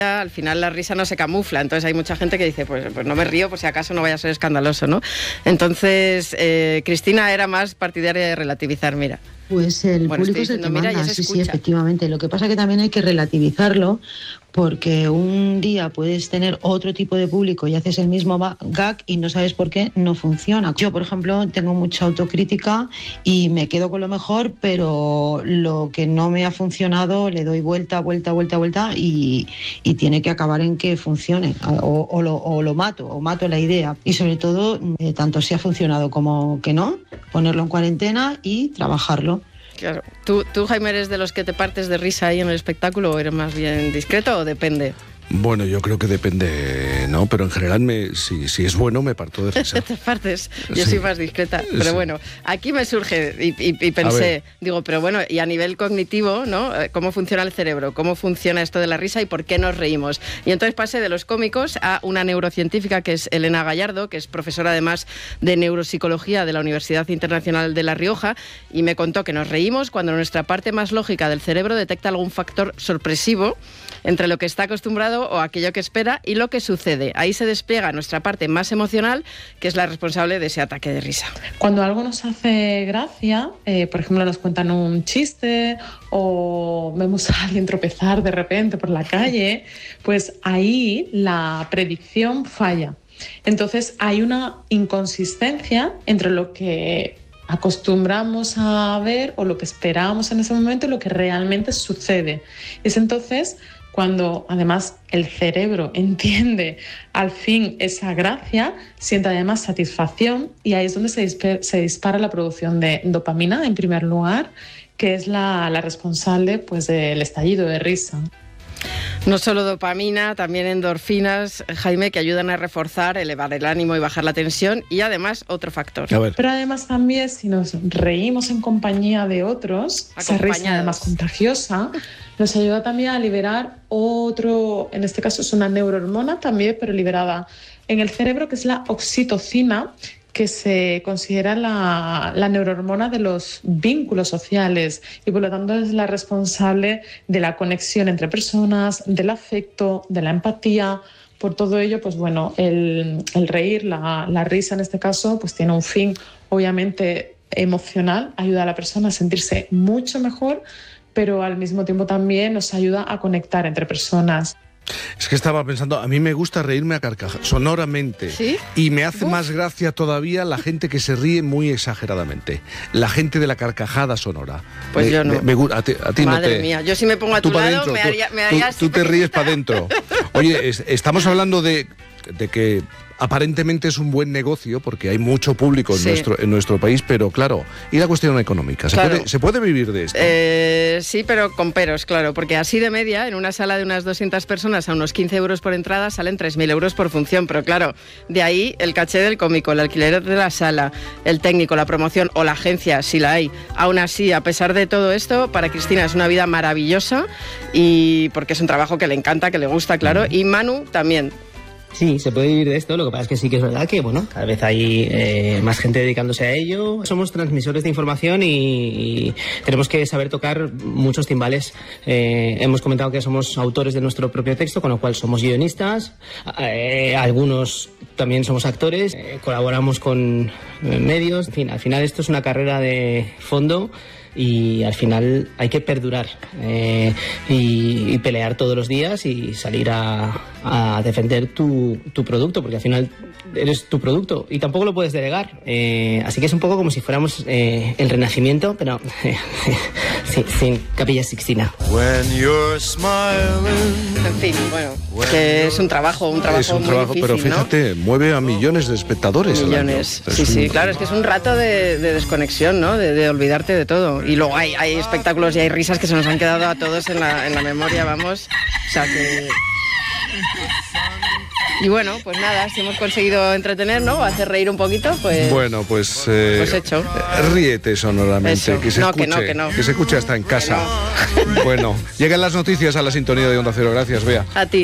al final la risa no se camufla, entonces hay mucha gente que dice, pues no me río por si acaso no vaya a ser escandaloso, ¿no? Entonces, Cristina era más partidaria de relativizar, mira. Pues el público es el que manda, sí, efectivamente. Lo que pasa es que también hay que relativizarlo, porque un día puedes tener otro tipo de público y haces el mismo gag y no sabes por qué no funciona. Yo, por ejemplo, tengo mucha autocrítica y me quedo con lo mejor, pero lo que no me ha funcionado le doy vuelta y tiene que acabar en que funcione. O lo mato, o mato la idea. Y sobre todo, tanto si ha funcionado como que no, ponerlo en cuarentena y trabajarlo. Claro. ¿Tú, Jaime, eres de los que te partes de risa ahí en el espectáculo o eres más bien discreto o depende? Bueno, yo creo que depende, ¿no? Pero en general, si es bueno, me parto de risa. Te partes, yo soy más discreta. Pero bueno, aquí me surge y pensé, digo, pero bueno, y a nivel cognitivo, ¿no? ¿Cómo funciona el cerebro? ¿Cómo funciona esto de la risa y por qué nos reímos? Y entonces pasé de los cómicos a una neurocientífica que es Elena Gallardo, que es profesora además de neuropsicología de la Universidad Internacional de La Rioja, y me contó que nos reímos cuando nuestra parte más lógica del cerebro detecta algún factor sorpresivo entre lo que está acostumbrado o aquello que espera y lo que sucede. Ahí se despliega nuestra parte más emocional, que es la responsable de ese ataque de risa. Cuando algo nos hace gracia, por ejemplo, nos cuentan un chiste o vemos a alguien tropezar de repente por la calle, pues ahí la predicción falla. Entonces hay una inconsistencia entre lo que acostumbramos a ver o lo que esperábamos en ese momento y lo que realmente sucede. Es entonces cuando además el cerebro entiende al fin esa gracia, siente además satisfacción y ahí es donde se dispara la producción de dopamina en primer lugar, que es la responsable pues, del estallido de risa. No solo dopamina, también endorfinas, Jaime, que ayudan a reforzar, elevar el ánimo y bajar la tensión, y además otro factor. Pero además también si nos reímos en compañía de otros, esa risa además contagiosa, nos ayuda también a liberar otro, en este caso es una neurohormona también, pero liberada en el cerebro, que es la oxitocina, que se considera la neurohormona de los vínculos sociales y por lo tanto es la responsable de la conexión entre personas, del afecto, de la empatía. Por todo ello, pues bueno, el reír, la risa en este caso, pues tiene un fin obviamente emocional, ayuda a la persona a sentirse mucho mejor, pero al mismo tiempo también nos ayuda a conectar entre personas. Es que estaba pensando, a mí me gusta reírme a carcajadas, sonoramente. ¿Sí? Y me hace más gracia todavía la gente que se ríe muy exageradamente. La gente de la carcajada sonora. Pues yo no. A ti Madre no te... mía, yo si me pongo a tu lado dentro, me haría así. Tú te ríes para adentro. Oye, estamos hablando de que aparentemente es un buen negocio porque hay mucho público en nuestro país, pero claro, y la cuestión económica, ¿se puede vivir de esto? Sí, pero con peros, claro, porque así de media, en una sala de unas 200 personas a unos 15 euros por entrada salen 3.000 euros por función, pero claro, de ahí el caché del cómico, el alquiler de la sala, el técnico, la promoción o la agencia, si la hay. Aún así, a pesar de todo esto, para Cristina es una vida maravillosa y porque es un trabajo que le encanta, que le gusta, claro, y Manu también. Sí, se puede vivir de esto, lo que pasa es que sí que es verdad que, bueno, cada vez hay más gente dedicándose a ello. Somos transmisores de información y tenemos que saber tocar muchos timbales. Hemos comentado que somos autores de nuestro propio texto, con lo cual somos guionistas, algunos también somos actores, colaboramos con medios, en fin, al final esto es una carrera de fondo y al final hay que perdurar y pelear todos los días y salir a defender tu producto, porque al final eres tu producto y tampoco lo puedes delegar, así que es un poco como si fuéramos el Renacimiento, pero sin Capilla Sixtina. En fin, bueno, que es un trabajo es un muy trabajo, difícil, pero fíjate, ¿no? Mueve a millones de espectadores. Millones, sí, claro, es que es un rato de desconexión, ¿no? De olvidarte de todo. Y luego hay espectáculos y hay risas que se nos han quedado a todos en la memoria, vamos. O sea que... Y bueno, pues nada, si hemos conseguido entretener, ¿no? Hacer reír un poquito, pues... Bueno, pues hecho. Ríete sonoramente, Eso. que se escuche, que se escuche hasta en casa. Bueno, llegan las noticias a la sintonía de Onda Cero. Gracias, Bea. A ti.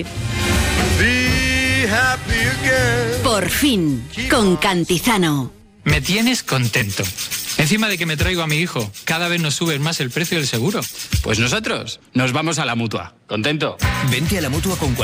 Por fin, con Cantizano. Me tienes contento. Encima de que me traigo a mi hijo, cada vez nos sube más el precio del seguro. Pues nosotros nos vamos a la Mutua. ¿Contento? Vente a la Mutua con